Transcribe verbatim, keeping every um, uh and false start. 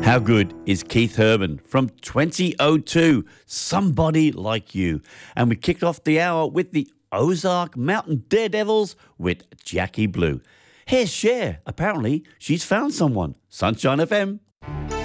How good is Keith Urban from twenty oh two, Somebody Like You? And we kicked off the hour with the Ozark Mountain Daredevils with Jackie Blue. Here's Cher. Apparently, she's found someone. Sunshine F M.